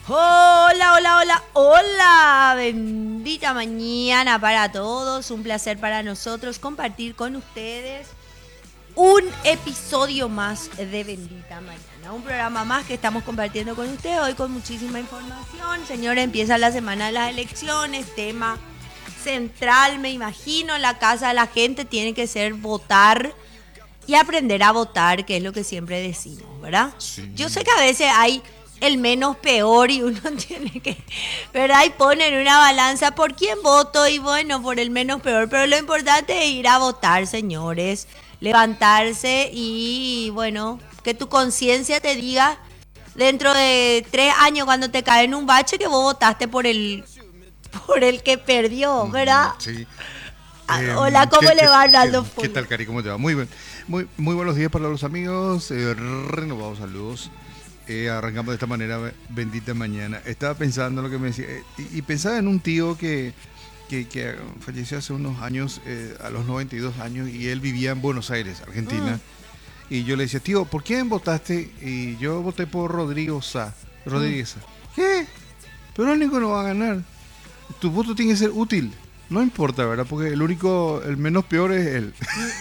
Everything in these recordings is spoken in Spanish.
Hola, hola, hola, hola. Bendita mañana para todos. Un placer para nosotros compartir con ustedes un episodio más de Bendita Mañana. Un programa más que estamos compartiendo con ustedes hoy con muchísima información. Señores, empieza la semana de las elecciones. Tema central, me imagino, en la casa de la gente tiene que ser votar y aprender a votar, que es lo que siempre decimos, ¿verdad? Sí. Yo sé que a veces hay el menos peor y uno tiene que, ¿verdad? Y poner una balanza por quién voto y bueno, por el menos peor. Pero lo importante es ir a votar, señores. Levantarse y bueno, que tu conciencia te diga dentro de 3 años cuando te cae en un bache que vos votaste por el que perdió, ¿verdad? Sí. Hola, ¿cómo le va, Arnaldo? ¿Qué tal, Cari? ¿Cómo te va? Muy bien. Muy buenos días para los amigos. Renovados saludos. Arrancamos de esta manera, bendita mañana. Estaba pensando en lo que me decía. Y pensaba en un tío que falleció hace unos años, a los 92 años, y él vivía en Buenos Aires, Argentina. Y yo le decía, tío, ¿por quién votaste? Y yo voté por Rodrigo Sá. Rodríguez Sá. ¿Qué? Pero el único no va a ganar. Tu voto tiene que ser útil. No importa, ¿verdad? Porque el menos peor es él.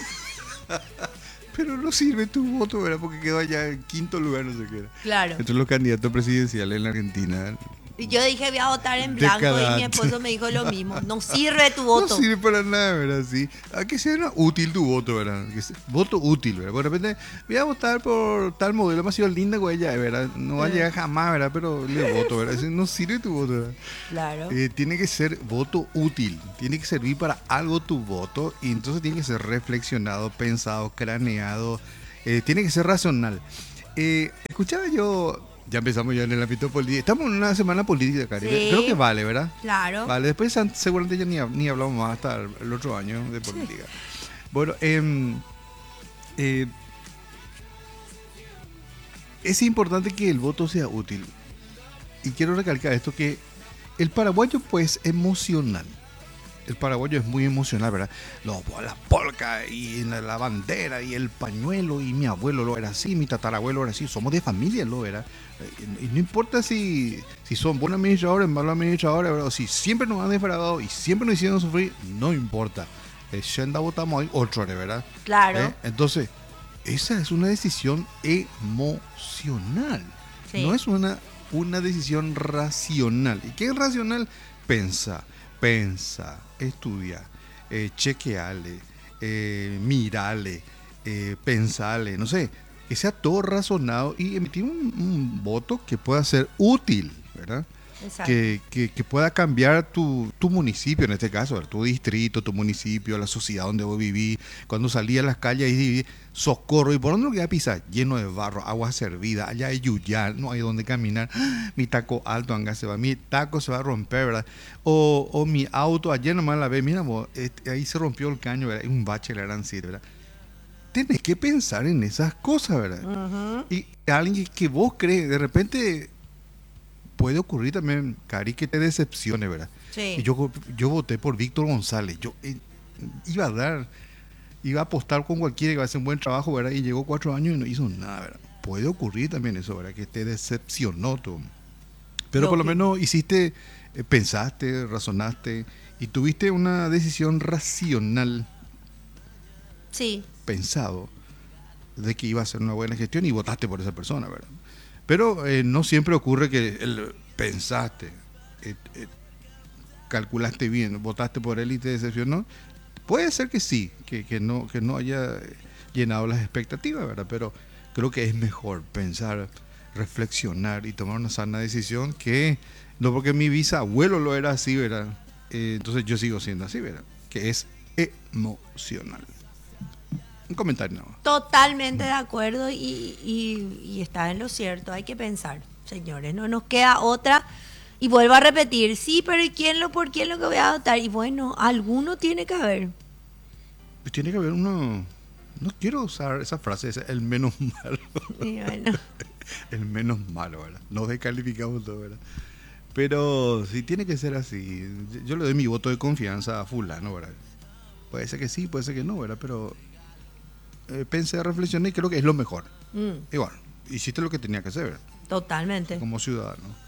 Pero no sirve tu voto, ¿verdad? Porque quedó allá en quinto lugar, no sé qué era. Claro. Entre los candidatos presidenciales en la Argentina. Y yo dije, voy a votar en blanco y mi esposo me dijo lo mismo. No sirve tu voto. No sirve para nada, ¿verdad? Sí. A que sea útil tu voto, ¿verdad? Voto útil, ¿verdad? De repente voy a votar por tal modelo, me ha sido linda con ella, ¿verdad? No va a llegar jamás, ¿verdad? Pero le voto, ¿verdad? No sirve tu voto, ¿verdad? Claro. Tiene que ser voto útil. Tiene que servir para algo tu voto. Y entonces tiene que ser reflexionado, pensado, craneado. Tiene que ser racional. Escuchaba yo... Ya empezamos ya en el ámbito político. Estamos en una semana política, Cari. Sí. Creo que vale, ¿verdad? Claro. Vale, después seguramente ya ni hablamos más hasta el otro año de política. Sí. Bueno, es importante que el voto sea útil. Y quiero recalcar esto, que el paraguayo pues emocional. El paraguayo es muy emocional, ¿verdad? La polca y la bandera y el pañuelo, y mi abuelo lo era así, mi tatarabuelo era así, somos de familia, lo era. Y no importa si son buenos administradores, malos administradores, ¿verdad? O si siempre nos han defraudado y siempre nos hicieron sufrir, no importa. Ya votamos hoy otro, ¿verdad? Claro. Entonces, esa es una decisión emocional. Sí. No es una decisión racional. ¿Y qué es racional? Pensa, estudia, chequeale, mirale, pensale, no sé, que sea todo razonado y emitir un voto que pueda ser útil, ¿verdad? Exacto. Que pueda cambiar tu municipio, en este caso, tu distrito, tu municipio, la sociedad donde vos vivís. Cuando salí a las calles y socorro, ¿y por dónde lo que voy a pisar? Lleno de barro, agua servida, allá hay yuyal, no hay donde caminar. Mi taco alto, anga se va, mi taco se va a romper, ¿verdad? O mi auto, ayer nomás la ve, mira vos, ahí se rompió el caño, ¿verdad? Un bache le harán sitio, ¿verdad? Tenés que pensar en esas cosas, ¿verdad? Uh-huh. Y alguien que vos crees, de repente... Puede ocurrir también, Cari, que te decepcione, ¿verdad? Sí. Y yo voté por Víctor González. Yo iba a apostar con cualquiera que iba a hacer un buen trabajo, ¿verdad? Y llegó 4 años y no hizo nada, ¿verdad? Puede ocurrir también eso, ¿verdad? Que te decepcionó tú. Pero por lo menos hiciste, pensaste, razonaste y tuviste una decisión racional. Sí. Pensado de que iba a hacer una buena gestión y votaste por esa persona, ¿verdad? Pero no siempre ocurre que pensaste, calculaste bien, votaste por él y te decepcionó. Puede ser que sí, que no haya llenado las expectativas, ¿verdad? Pero creo que es mejor pensar, reflexionar y tomar una sana decisión que no porque mi bisabuelo lo era así, ¿verdad? Entonces yo sigo siendo así, ¿verdad? Que es emocional. Un comentario. No. Totalmente de acuerdo y está en lo cierto. Hay que pensar, señores. No nos queda otra. Y vuelvo a repetir, sí, pero ¿y por quién lo que voy a votar? Y bueno, alguno tiene que haber. Pues tiene que haber uno. No quiero usar esa frase, es el menos malo. Y bueno. El menos malo, ¿verdad? No descalificamos todo, ¿verdad? Pero sí tiene que ser así. Yo le doy mi voto de confianza a fulano, ¿verdad? Puede ser que sí, puede ser que no, ¿verdad? Pero pensé, reflexioné y creo que es lo mejor. Y bueno, hiciste lo que tenía que hacer, ¿verdad? Totalmente. Como ciudadano.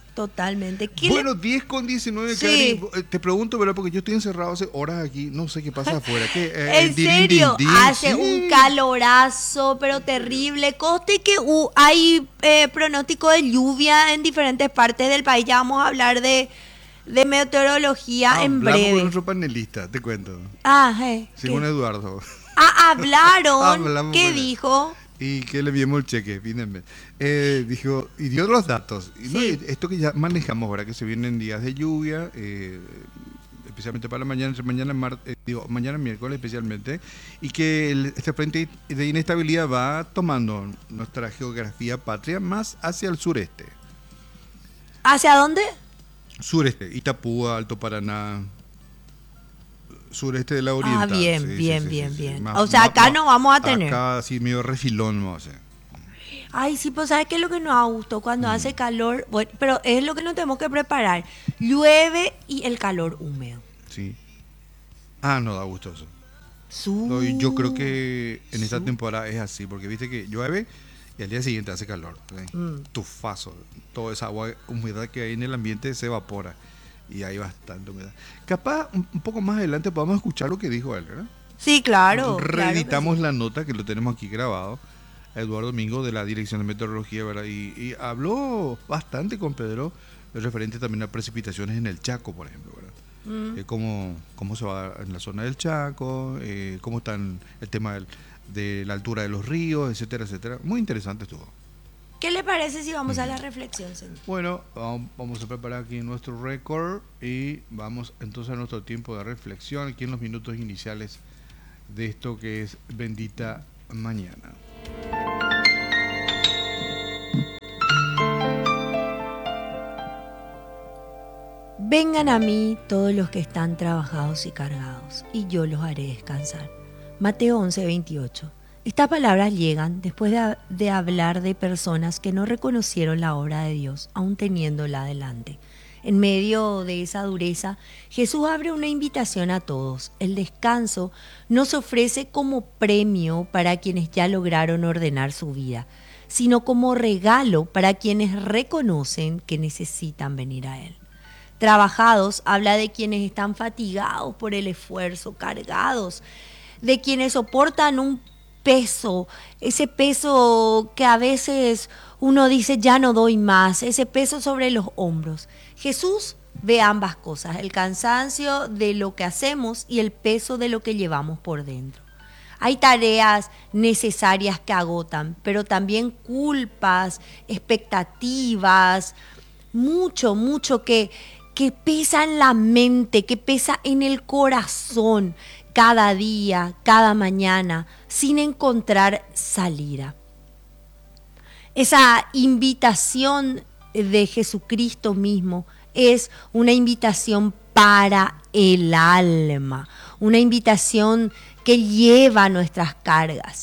Totalmente. Bueno, 10:19, Sí. Cari, te pregunto, ¿verdad? Porque yo estoy encerrado hace horas aquí, no sé qué pasa afuera. En serio, hace un calorazo, pero terrible. Coste que hay pronóstico de lluvia en diferentes partes del país. Ya vamos a hablar de meteorología en Hablamos con breve. nuestro panelista, te cuento. ¿qué? Simón Eduardo. Hablaron. Hablamos ¿Qué con él. dijo? Y que le enviamos el cheque, fíjense. Dijo, y dio los datos. Y no, Sí. esto que ya manejamos, ¿verdad? Que se vienen días de lluvia, especialmente para mañana, mañana miércoles especialmente, y que este frente de inestabilidad va tomando nuestra geografía patria más hacia el sureste. ¿Hacia dónde? Sureste, Itapúa, Alto Paraná, sureste de la oriental. Bien, Sí, bien, sí, bien, sí, sí. bien. Más- O sea, más- acá más- no vamos a tener. Acá sí medio refilón vamos a hacer. Ay, sí, pues ¿sabes qué es lo que nos da gusto? Cuando hace calor, bueno, pero es lo que nos tenemos que preparar. Llueve y el calor húmedo. Sí. No da gusto eso. No, y yo creo que en esta temporada es así, porque viste que llueve y al día siguiente hace calor. ¿Sí? Tufazo. Toda esa agua, humedad que hay en el ambiente se evapora. Y hay bastante humedad. Capaz, un poco más adelante podamos escuchar lo que dijo él, ¿verdad? Sí, claro. Reeditamos claro la nota que lo tenemos aquí grabado. Eduardo Domingo de la Dirección de Meteorología, ¿verdad? Y habló bastante con Pedro, referente también a precipitaciones en el Chaco, por ejemplo, ¿verdad? Cómo se va en la zona del Chaco, cómo está el tema de la altura de los ríos, etcétera, etcétera. Muy interesante estuvo. ¿Qué le parece si vamos a la reflexión, señor? Bueno, vamos a preparar aquí nuestro récord y vamos entonces a nuestro tiempo de reflexión, aquí en los minutos iniciales de esto que es Bendita Mañana. Vengan a mí todos los que están trabajados y cargados, y yo los haré descansar. Mateo 11:28. Estas palabras llegan después de hablar de personas que no reconocieron la obra de Dios, aún teniéndola delante. En medio de esa dureza, Jesús abre una invitación a todos. El descanso no se ofrece como premio para quienes ya lograron ordenar su vida, sino como regalo para quienes reconocen que necesitan venir a Él. Trabajados habla de quienes están fatigados por el esfuerzo, cargados, de quienes soportan un peso, ese peso que a veces uno dice ya no doy más, ese peso sobre los hombros. Jesús ve ambas cosas, el cansancio de lo que hacemos y el peso de lo que llevamos por dentro. Hay tareas necesarias que agotan, pero también culpas, expectativas, mucho que pesa en la mente, que pesa en el corazón cada día, cada mañana, sin encontrar salida. Esa invitación de Jesucristo mismo es una invitación para el alma, una invitación que lleva nuestras cargas.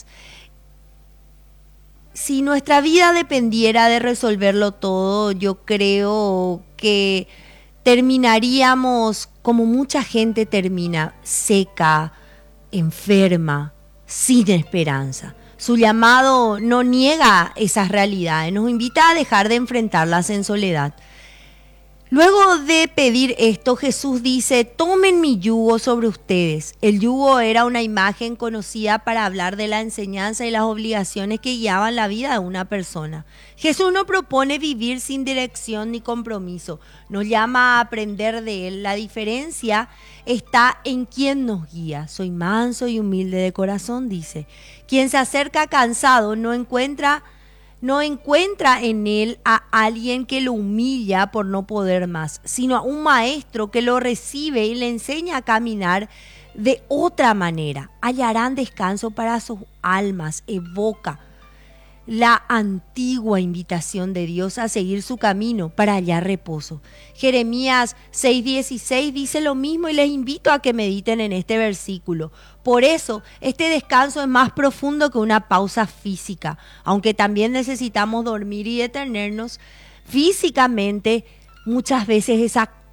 Si nuestra vida dependiera de resolverlo todo, yo creo que terminaríamos como mucha gente termina, seca, enferma, sin esperanza. Su llamado no niega esas realidades, nos invita a dejar de enfrentarlas en soledad. Luego de pedir esto, Jesús dice, tomen mi yugo sobre ustedes. El yugo era una imagen conocida para hablar de la enseñanza y las obligaciones que guiaban la vida de una persona. Jesús no propone vivir sin dirección ni compromiso, nos llama a aprender de Él. La diferencia está en quién nos guía. Soy manso y humilde de corazón, dice. Quien se acerca cansado no encuentra en él a alguien que lo humilla por no poder más, sino a un maestro que lo recibe y le enseña a caminar de otra manera. Hallarán descanso para sus almas. Evoca la antigua invitación de Dios a seguir su camino para hallar reposo. Jeremías 6:16 dice lo mismo y les invito a que mediten en este versículo. Por eso, este descanso es más profundo que una pausa física, aunque también necesitamos dormir y detenernos físicamente. Muchas veces esa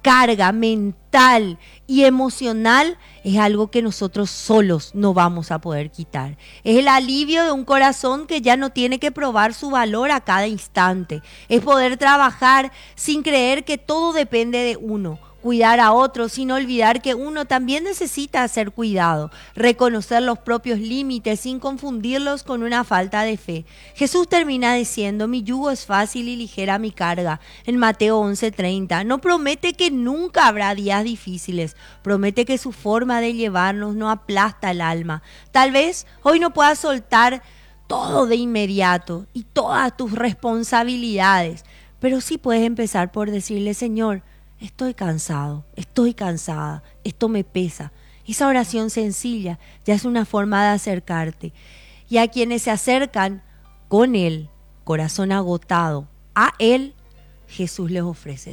carga mental y emocional es algo que nosotros solos no vamos a poder quitar. Es el alivio de un corazón que ya no tiene que probar su valor a cada instante. Es poder trabajar sin creer que todo depende de uno. Cuidar a otros sin olvidar que uno también necesita ser cuidado, reconocer los propios límites sin confundirlos con una falta de fe. Jesús termina diciendo: mi yugo es fácil y ligera mi carga, en Mateo 11:30. No promete que nunca habrá días difíciles, promete que su forma de llevarnos no aplasta el alma. Tal vez hoy no puedas soltar todo de inmediato y todas tus responsabilidades, pero sí puedes empezar por decirle: Señor, estoy cansado, estoy cansada, esto me pesa. Esa oración sencilla ya es una forma de acercarte. Y a quienes se acercan con Él, corazón agotado, a Él, Jesús les ofrece